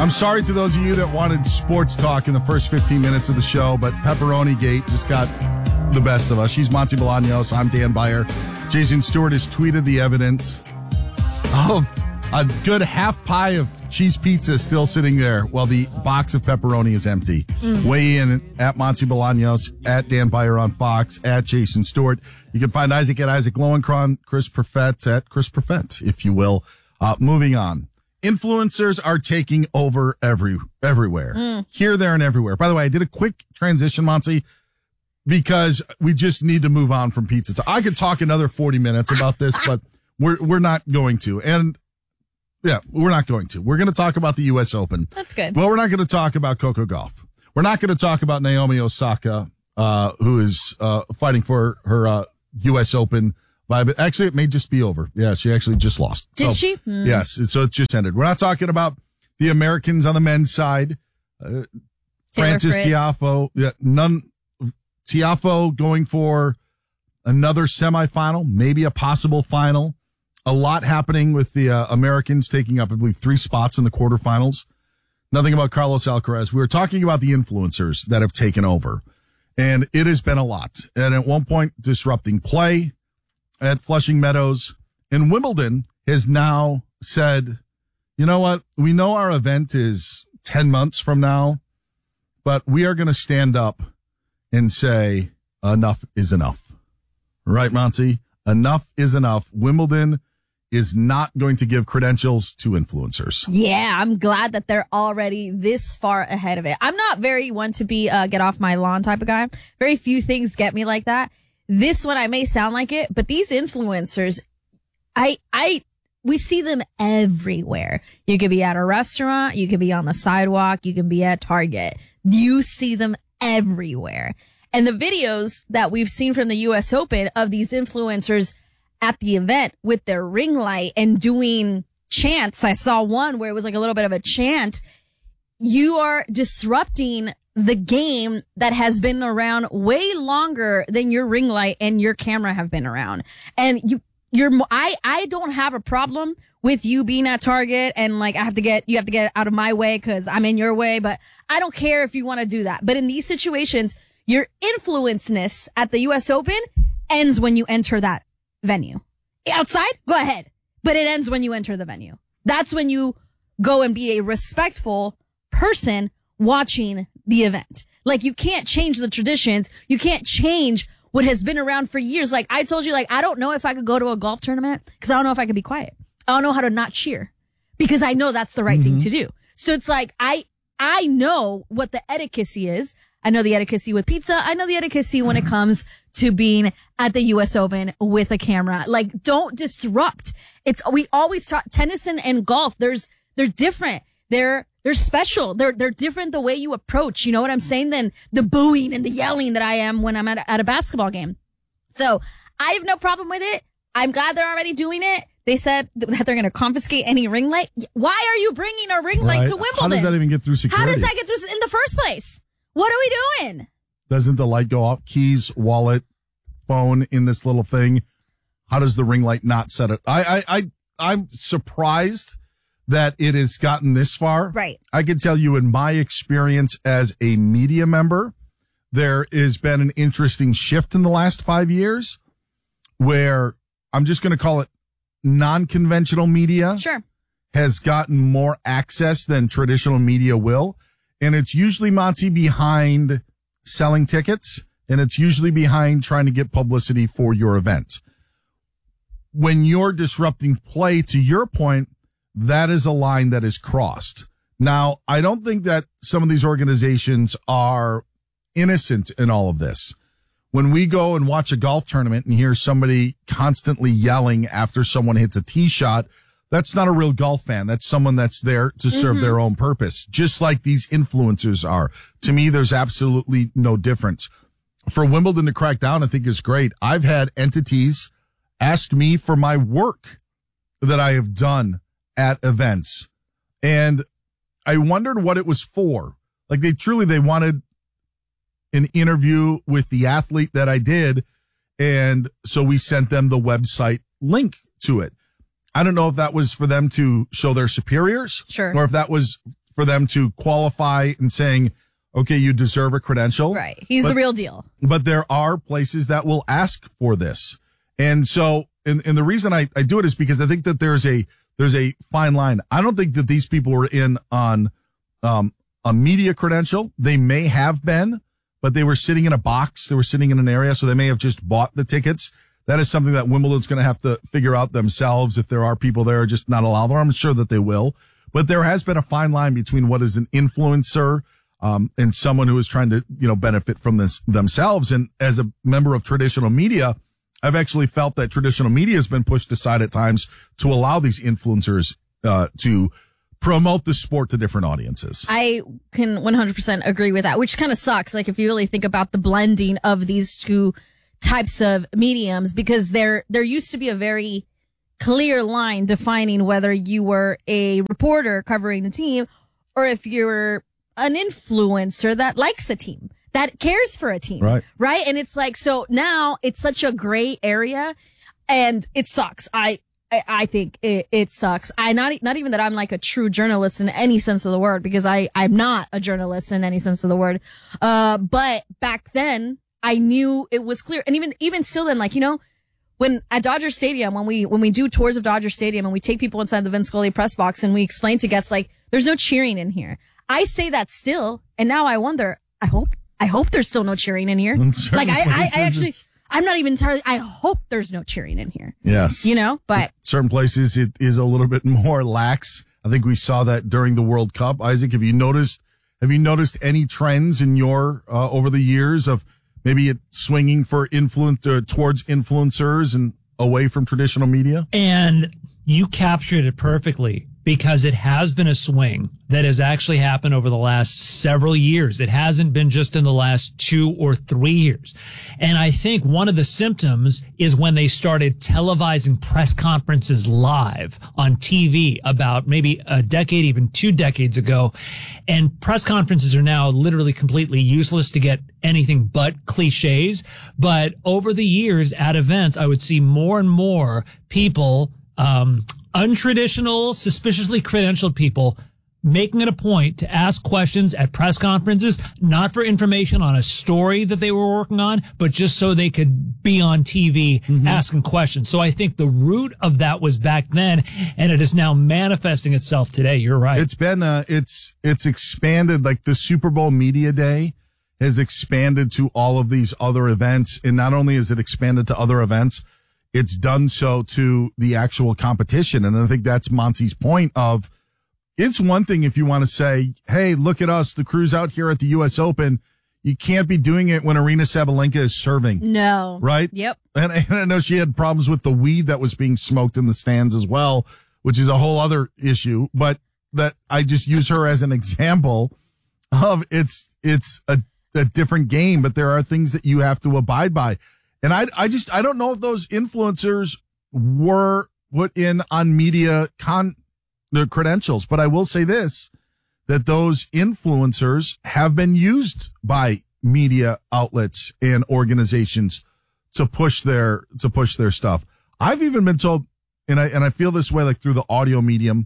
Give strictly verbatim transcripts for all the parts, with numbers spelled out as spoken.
I'm sorry to those of you that wanted sports talk in the first fifteen minutes of the show, but Pepperoni Gate just got the best of us. She's Monty Bolaños. I'm Dan Beyer. Jason Stewart has tweeted the evidence of a good half pie of cheese pizza still sitting there while the box of pepperoni is empty. Mm. Weigh in at Monty Bolaños, at Dan Beyer on Fox, at Jason Stewart. You can find Isaac at Isaac Lowenkron, Chris Perfett at Chris Perfett, if you will. Uh, moving on. Influencers are taking over every everywhere. Mm. Here, there, and everywhere. By the way, I did a quick transition, Monty, because we just need to move on from pizza. So I could talk another forty minutes about this, but we're we're not going to. And yeah, we're not going to. We're going to talk about the U S Open. That's good. Well, we're not going to talk about Coco Gauff. We're not going to talk about Naomi Osaka, uh, who is uh, fighting for her uh, U S Open. But actually, it may just be over. Yeah, she actually just lost. Did so, she? Mm. Yes. So it just ended. We're not talking about the Americans on the men's side. Uh, Francis Fritz. Tiafoe. Yeah, none. Tiafoe going for another semifinal, maybe a possible final. A lot happening with the uh, Americans taking up, I believe, three spots in the quarterfinals. Nothing about Carlos Alcaraz. We were talking about the influencers that have taken over, and it has been a lot. And at one point, disrupting play at Flushing Meadows. And Wimbledon has now said, you know what? We know our event is ten months from now, but we are going to stand up and say enough is enough. Right, Monty? Enough is enough. Wimbledon is not going to give credentials to influencers. Yeah, I'm glad that they're already this far ahead of it. I'm not very one to be uh, get off my lawn type of guy. Very few things get me like that. This one, I may sound like it, but these influencers, I, I, we see them everywhere. You could be at a restaurant. You could be on the sidewalk. You can be at Target. You see them everywhere. And the videos that we've seen from the U S Open of these influencers at the event with their ring light and doing chants. I saw one where it was like a little bit of a chant. You are disrupting the game that has been around way longer than your ring light and your camera have been around. And you, you're, I, I don't have a problem with you being at Target and like, I have to get, you have to get out of my way because I'm in your way, but I don't care if you want to do that. But in these situations, your influenceness at the U S Open ends when you enter that venue. Outside, go ahead. But it ends when you enter the venue. That's when you go and be a respectful person watching the event. Like, you can't change the traditions. You can't change what has been around for years. Like I told you, like, I don't know if I could go to a golf tournament because I don't know if I could be quiet. I don't know how to not cheer because I know that's the right mm-hmm. thing to do. So it's like, I, I know what the etiquette is. I know the etiquette with pizza. I know the etiquette when it comes to being at the U S Open with a camera. Like, don't disrupt. It's, we always talk tennis and, and golf. There's, they're different. They're, they're special. They're, they're different the way you approach. You know what I'm saying? Than the booing and the yelling that I am when I'm at, at a basketball game. So I have no problem with it. I'm glad they're already doing it. They said that they're going to confiscate any ring light. Why are you bringing a ring light right. to Wimbledon? How does that even get through security? How does that get through in the first place? What are we doing? Doesn't the light go off? Keys, wallet, phone in this little thing. How does the ring light not set it? I, I, I, I'm surprised that it has gotten this far. Right. I can tell you in my experience as a media member, there has been an interesting shift in the last five years where I'm just going to call it non-conventional media. Sure. Has gotten more access than traditional media will. And it's usually, Monty, behind selling tickets, and it's usually behind trying to get publicity for your event. When you're disrupting play, to your point, that is a line that is crossed. Now, I don't think that some of these organizations are innocent in all of this. When we go and watch a golf tournament and hear somebody constantly yelling after someone hits a tee shot, that's not a real golf fan. That's someone that's there to serve mm-hmm. their own purpose, just like these influencers are. To me, there's absolutely no difference. For Wimbledon to crack down, I think is great. I've had entities ask me for my work that I have done at events, and I wondered what it was for. Like, they truly, they wanted an interview with the athlete that I did, and so we sent them the website link to it. I don't know if that was for them to show their superiors, sure, or if that was for them to qualify and saying, okay, you deserve a credential. Right. He's but, the real deal. But there are places that will ask for this. And so, and, and the reason I, I do it is because I think that there's a, there's a fine line. I don't think that these people were in on, um, a media credential. They may have been, but they were sitting in a box. They were sitting in an area. So they may have just bought the tickets. That is something that Wimbledon's going to have to figure out themselves. If there are people there, just not allow them. I'm sure that they will. But there has been a fine line between what is an influencer, um, and someone who is trying to, you know, benefit from this themselves. And as a member of traditional media, I've actually felt that traditional media has been pushed aside at times to allow these influencers, uh, to promote the sport to different audiences. I can one hundred percent agree with that, which kind of sucks. Like if you really think about the blending of these two types of mediums, because there, there used to be a very clear line defining whether you were a reporter covering the team or if you're an influencer that likes a team, that cares for a team. Right. Right. And it's like, so now it's such a gray area and it sucks. I, I, I think it, it sucks. I not, not even that I'm like a true journalist in any sense of the word, because I, I'm not a journalist in any sense of the word. Uh, but back then, I knew it was clear. And even, even still then, like, you know, when at Dodger Stadium, when we, when we do tours of Dodger Stadium and we take people inside the Vince Scully press box and we explain to guests, like, there's no cheering in here. I say that still. And now I wonder, I hope, I hope there's still no cheering in here. Like, I, I, I actually, I'm not even entirely, I hope there's no cheering in here. Yes. You know, but certain places it is a little bit more lax. I think we saw that during the World Cup. Isaac, have you noticed, have you noticed any trends in your, uh, over the years of, maybe it swinging for influence uh, towards influencers and away from traditional media? And you captured it perfectly, because it has been a swing that has actually happened over the last several years. It hasn't been just in the last two or three years. And I think one of the symptoms is when they started televising press conferences live on T V about maybe a decade, even two decades ago. And press conferences are now literally completely useless to get anything but cliches. But over the years at events, I would see more and more people, um, untraditional, suspiciously credentialed people making it a point to ask questions at press conferences, not for information on a story that they were working on, but just so they could be on T V mm-hmm. asking questions. So I think the root of that was back then, and it is now manifesting itself today. You're right. It's been, uh, it's, it's expanded, like the Super Bowl Media Day has expanded to all of these other events. And not only is it expanded to other events, it's done so to the actual competition. And I think that's Monty's point of, it's one thing if you want to say, hey, look at us, the crew's out here at the U S Open. You can't be doing it when Arena Sabalenka is serving. No. Right? Yep. And, and I know she had problems with the weed that was being smoked in the stands as well, which is a whole other issue. But that I just use her as an example of it's, it's a, a different game, but there are things that you have to abide by. And I, I just, I don't know if those influencers were put in on media con, the credentials, but I will say this, that those influencers have been used by media outlets and organizations to push their, to push their stuff. I've even been told, and I, and I feel this way, like through the audio medium,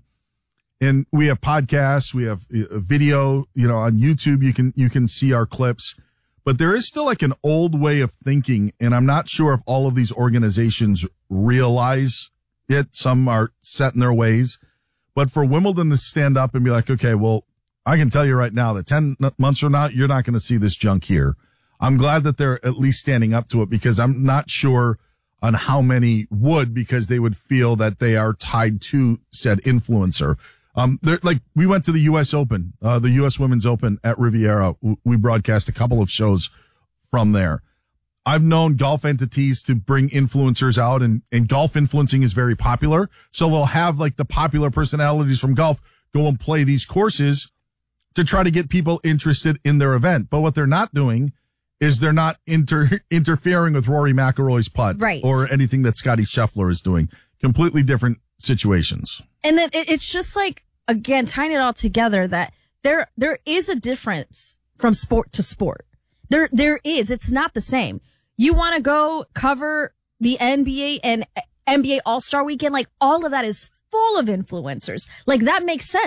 and we have podcasts, we have a video, you know, on YouTube, you can, you can see our clips. But there is still like an old way of thinking, and I'm not sure if all of these organizations realize it. Some are set in their ways. But for Wimbledon to stand up and be like, okay, well, I can tell you right now that ten months from now, you're not going to see this junk here. I'm glad that they're at least standing up to it, because I'm not sure on how many would, because they would feel that they are tied to said influencer. Um, they're like, we went to the U S Open, uh, the U S Women's Open at Riviera. We broadcast a couple of shows from there. I've known golf entities to bring influencers out, and, and golf influencing is very popular. So they'll have like the popular personalities from golf go and play these courses to try to get people interested in their event. But what they're not doing is they're not inter- interfering with Rory McIlroy's putt, right, or anything that Scotty Scheffler is doing. Completely different situations. And then it, it's just like, again, tying it all together, that there, there is a difference from sport to sport. There, there is. It's not the same. You want to go cover the N B A and N B A All-Star Weekend, like all of that is full of influencers. Like that makes sense.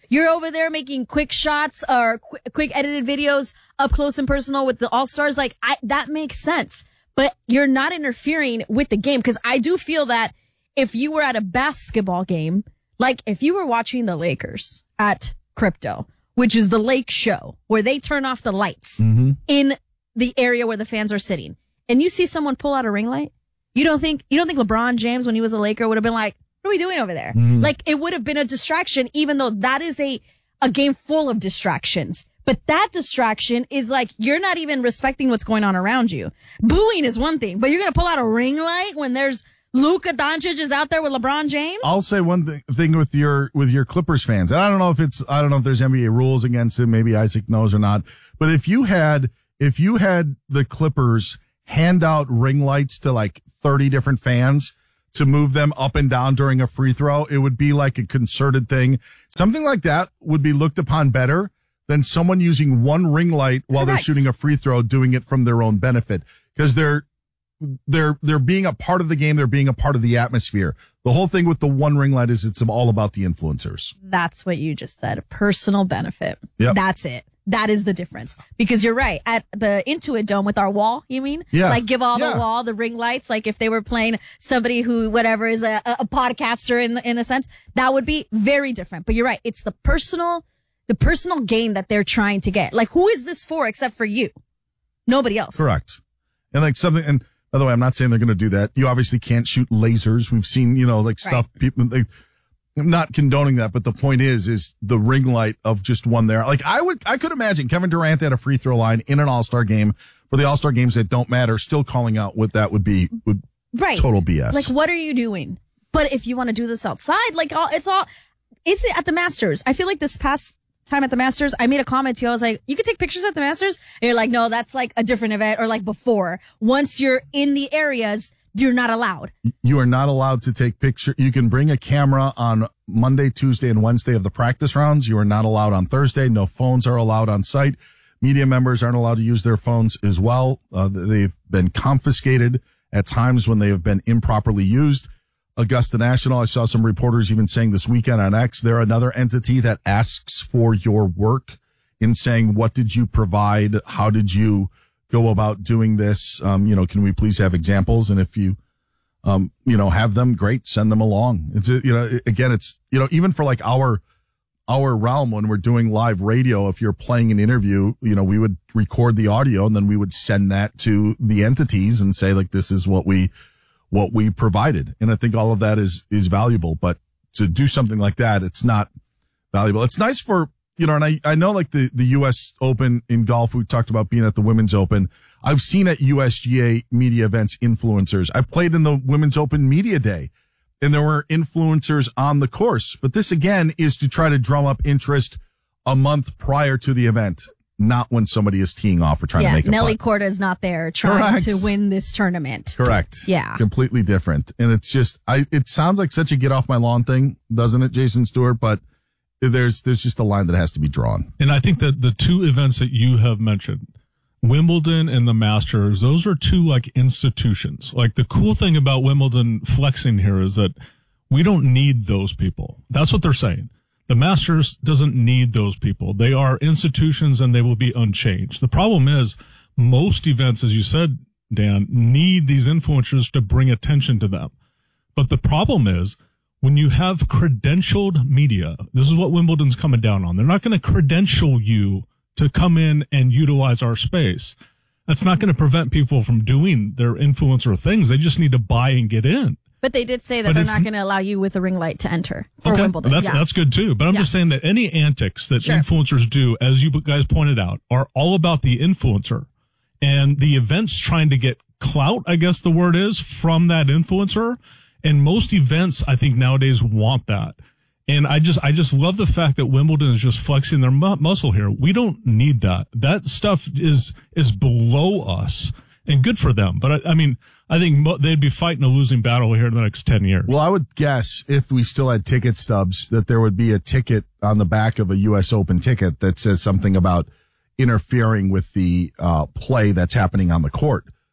You're over there making quick shots or qu- quick edited videos up close and personal with the All-Stars. Like, I, that makes sense. But you're not interfering with the game, because I do feel that if you were at a basketball game, like if you were watching the Lakers at Crypto, which is the Lake Show, where they turn off the lights mm-hmm. in the area where the fans are sitting, and you see someone pull out a ring light, you don't think you don't think LeBron James, when he was a Laker, would have been like, what are we doing over there? Mm-hmm. Like, it would have been a distraction, even though that is a, a game full of distractions. But that distraction is like, you're not even respecting what's going on around you. Booing is one thing, but you're going to pull out a ring light when there's Luka Doncic is out there with LeBron James? I'll say one th- thing with your, with your Clippers fans. And I don't know if it's, I don't know if there's N B A rules against it. Maybe Isaac knows or not. But if you had, if you had the Clippers hand out ring lights to like thirty different fans to move them up and down during a free throw, it would be like a concerted thing. Something like that would be looked upon better than someone using one ring light while Correct. they're shooting a free throw, doing it from their own benefit. Because they're, they're, they're being a part of the game. They're being a part of the atmosphere. The whole thing with the one ring light is it's all about the influencers. That's what you just said. Personal benefit. Yep. That's it. That is the difference. Because you're right. At the Intuit Dome with our wall, you mean? Yeah. Like, give all yeah. the wall, the ring lights. Like, if they were playing somebody who, whatever, is a, a podcaster in, in a sense, that would be very different. But you're right. It's the personal, the personal gain that they're trying to get. Like, who is this for except for you? Nobody else. Correct. And like something, and by the way, I'm not saying they're going to do that. You obviously can't shoot lasers. We've seen, you know, like stuff Right. people, like, I'm not condoning that, but the point is, is the ring light of just one there. Like I would, I could imagine Kevin Durant at a free throw line in an All-Star game for the All-Star games that don't matter, still calling out what that would be, would Right. total B S. Like, what are you doing? But if you want to do this outside, like, all, it's all, it's at the Masters. I feel like this past time at the Masters, I made a comment to you. I was like, you could take pictures at the Masters. And you're like, no, that's like a different event, or like before. Once you're in the areas, you're not allowed. You are not allowed to take picture. You can bring a camera on Monday, Tuesday, and Wednesday of the practice rounds. You are not allowed on Thursday. No phones are allowed on site. Media members aren't allowed to use their phones as well. Uh, they've been confiscated at times when they have been improperly used. Augusta National, I saw some reporters even saying this weekend on X, they're another entity that asks for your work in saying, what did you provide? How did you go about doing this? Um, you know, can we please have examples? And if you, um, you know, have them, great, send them along. It's, you know, again, it's, you know, even for like our, our realm when we're doing live radio, if you're playing an interview, you know, we would record the audio and then we would send that to the entities and say, like, this is what we, what we provided. And I think all of that is, is valuable, but to do something like that, it's not valuable. It's nice for, you know, and I, I know like the, the U S Open in golf, we talked about being at the Women's Open. I've seen at U S G A media events, influencers. I played in the Women's Open Media Day and there were influencers on the course. But this again is to try to drum up interest a month prior to the event, not when somebody is teeing off or trying yeah, to make a Nelly putt. Korda is not there trying Correct. to win this tournament. Correct. Yeah. Completely different. And it's just, I, it sounds like such a get off my lawn thing, doesn't it, Jason Stewart? But there's, there's just a line that has to be drawn. And I think that the two events that you have mentioned, Wimbledon and the Masters, those are two like institutions. Like the cool thing about Wimbledon flexing here is that we don't need those people. That's what they're saying. The Masters doesn't need those people. They are institutions and they will be unchanged. The problem is most events, as you said, Dan, need these influencers to bring attention to them. But the problem is when you have credentialed media, this is what Wimbledon's coming down on. They're not going to credential you to come in and utilize our space. That's not going to prevent people from doing their influencer things. They just need to buy and get in. But they did say that But they're it's- not going to allow you with a ring light to enter for Okay, Wimbledon. that's yeah. that's good too. But I'm Yeah. just saying that any antics that Sure. influencers do, as you guys pointed out, are all about the influencer and the events trying to get clout, I guess the word is, from that influencer. And most events, I think nowadays want that. And I just, I just love the fact that Wimbledon is just flexing their mu- muscle here. We don't need that. That stuff is, is below us and good for them. But I, I mean, I think mo- they'd be fighting a losing battle here in the next ten years. Well, I would guess if we still had ticket stubs that there would be a ticket on the back of a U S Open ticket that says something about interfering with the uh, play that's happening on the court,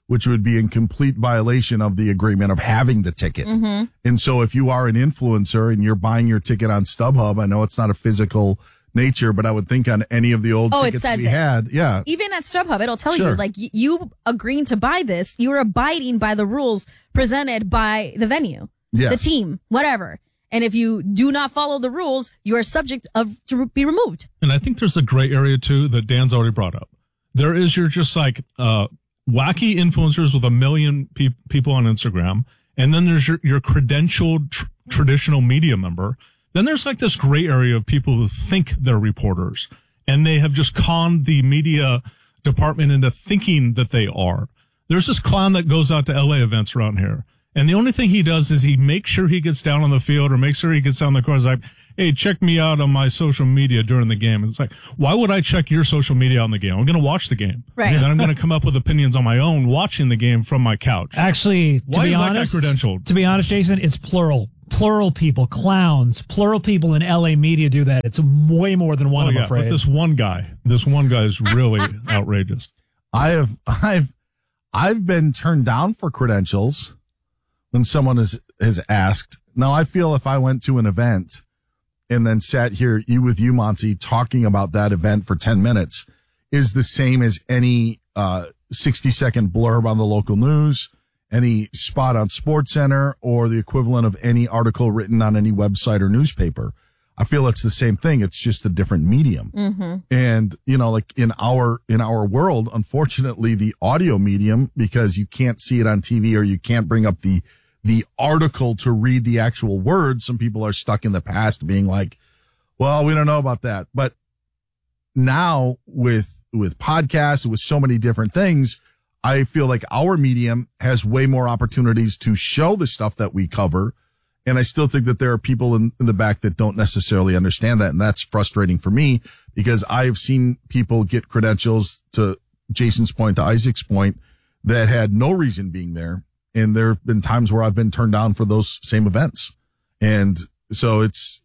which would be in complete violation of the agreement of having the ticket. Mm-hmm. And so if you are an influencer and you're buying your ticket on StubHub, I know it's not a physical nature, but I would think on any of the old oh, tickets it says we it. had. Yeah. Even at StubHub, it'll tell Sure. you, like, y- you agreeing to buy this, you're abiding by the rules presented by the venue, Yes. the team, whatever. And if you do not follow the rules, you are subject of to be removed. And I think there's a gray area too that Dan's already brought up. There is your just like, uh, wacky influencers with a million pe- people on Instagram. And then there's your, your credentialed tr- traditional media member. Then there's like this gray area of people who think they're reporters and they have just conned the media department into thinking that they are. There's this clown that goes out to L A events around here. And the only thing he does is he makes sure he gets down on the field or makes sure he gets down the court. He's like, hey, check me out on my social media during the game. And it's like, why would I check your social media on the game? I'm going to watch the game. Right. Then I'm going to come up with opinions on my own watching the game from my couch. Actually, to Why be is that guy honest, credentialed? to be honest, Jason, it's plural. Plural people, clowns, plural people in L A media do that. It's way more than one, Oh, I'm yeah, afraid. but this one guy, this one guy is really outrageous. I have, I've, I've been turned down for credentials when someone has, has asked. Now I feel if I went to an event and then sat here, you with you, Monty, talking about that event for ten minutes is the same as any, uh, sixty second blurb on the local news, any spot on SportsCenter, or the equivalent of any article written on any website or newspaper. I feel it's the same thing. It's just a different medium. Mm-hmm. And, you know, like in our, in our world, unfortunately, the audio medium, because you can't see it on T V or you can't bring up the, the article to read the actual words. Some people are stuck in the past being like, well, we don't know about that. But now with, with podcasts, with so many different things, I feel like our medium has way more opportunities to show the stuff that we cover. And I still think that there are people in, in the back that don't necessarily understand that. And that's frustrating for me because I've seen people get credentials, to Jason's point, to Isaac's point, that had no reason being there. And there have been times where I've been turned down for those same events. And so it's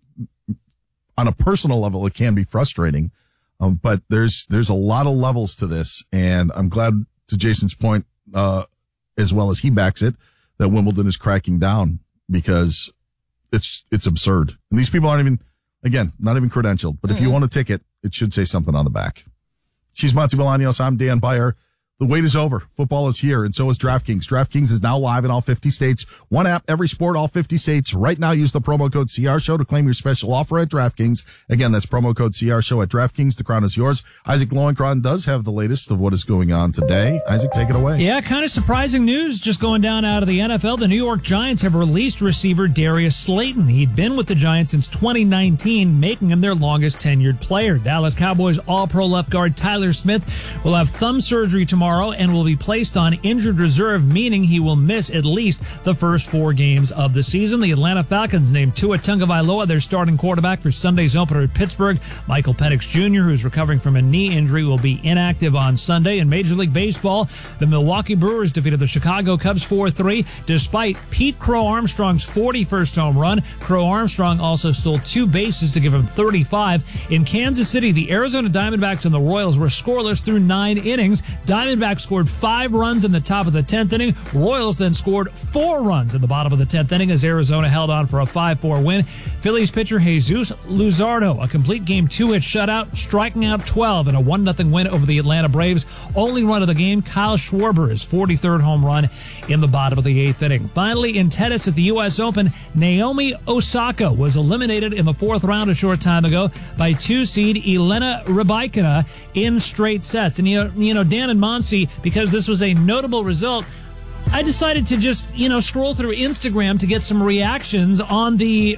on a personal level, it can be frustrating. Um, but there's, there's a lot of levels to this. And I'm glad, to Jason's point, uh, as well as he backs it, that Wimbledon is cracking down. Because it's, it's absurd. And these people aren't even, again, not even credentialed. But mm-hmm. if you own a ticket, it should say something on the back. She's Monty Bolaños. I'm Dan Beyer. The wait is over. Football is here, and so is DraftKings. DraftKings is now live in all fifty states. One app, every sport, all fifty states. Right now, use the promo code C R Show to claim your special offer at DraftKings. Again, that's promo code C R Show at DraftKings. The crown is yours. Isaac Lowenkron does have the latest of what is going on today. Isaac, take it away. Yeah, kind of surprising news just going down out of the N F L. The New York Giants have released receiver Darius Slayton. He'd been with the Giants since twenty nineteen, making him their longest tenured player. Dallas Cowboys All-Pro left guard Tyler Smith will have thumb surgery tomorrow and will be placed on injured reserve, meaning he will miss at least the first four games of the season. The Atlanta Falcons named Tua Tagovailoa their starting quarterback for Sunday's opener at Pittsburgh. Michael Penix Junior, who's recovering from a knee injury, will be inactive on Sunday. In Major League Baseball, the Milwaukee Brewers defeated the Chicago Cubs four three despite Pete Crow Armstrong's forty-first home run. Crow Armstrong also stole two bases to give him thirty-five. In Kansas City, the Arizona Diamondbacks and the Royals were scoreless through nine innings. Diamondbacks scored five runs in the top of the tenth inning. Royals then scored four runs in the bottom of the tenth inning as Arizona held on for a five four win. Phillies pitcher Jesus Luzardo, a complete game two-hit shutout, striking out twelve in a one nothing win over the Atlanta Braves. Only run of the game, Kyle Schwarber, his forty-third home run in the bottom of the eighth inning. Finally, in tennis at the U S Open, Naomi Osaka was eliminated in the fourth round a short time ago by two-seed Elena Rybakina in straight sets. And, you know, you know Dan and Monsi, because this was a notable result, I decided to just, you know, scroll through Instagram to get some reactions on the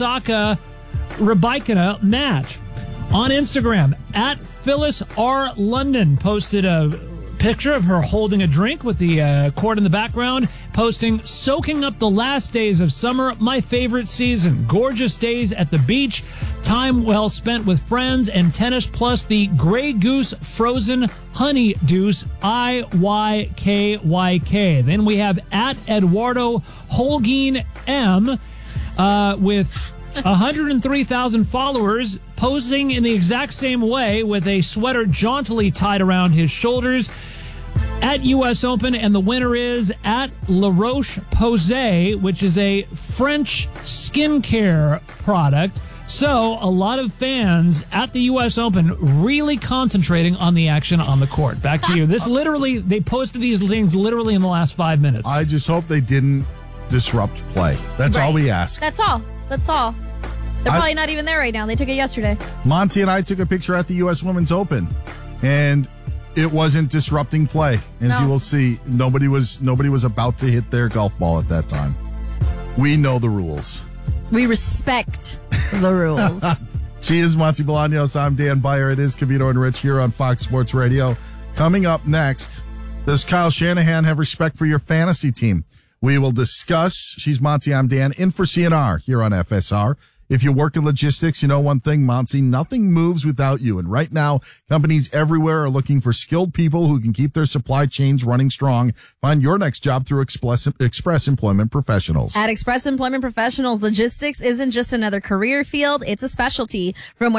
Osaka-Rybakina match. On Instagram, at Phyllis R. London posted a picture of her holding a drink with the uh, court in the background, posting, "Soaking up the last days of summer, my favorite season. Gorgeous days at the beach, time well spent with friends, and tennis, plus the Grey Goose Frozen Honey Deuce, I Y K Y K. Then we have at Eduardo Holguin M uh, with one hundred three thousand followers, posing in the exact same way with a sweater jauntily tied around his shoulders. at U S Open, and the winner is at La Roche-Posay, which is a French skincare product. So a lot of fans at the U S Open really concentrating on the action on the court. Back to you. This literally, they posted these things literally in the last five minutes. I just hope they didn't disrupt play. That's Right. all we ask. That's all. That's all. They're I- probably not even there right now. They took it yesterday. Monty and I took a picture at the U S Women's Open, and it wasn't disrupting play. As No. you will see, nobody was nobody was about to hit their golf ball at that time. We know the rules. We respect the rules. She is Monty Bolaños. I'm Dan Beyer. It is Cavito and Rich here on Fox Sports Radio. Coming up next, does Kyle Shanahan have respect for your fantasy team? We will discuss. She's Monty. I'm Dan. In for C N R here on F S R. If you work in logistics, you know one thing, Monty, nothing moves without you. And right now, companies everywhere are looking for skilled people who can keep their supply chains running strong. Find your next job through Express, Express Employment Professionals. At Express Employment Professionals, logistics isn't just another career field. It's a specialty. From where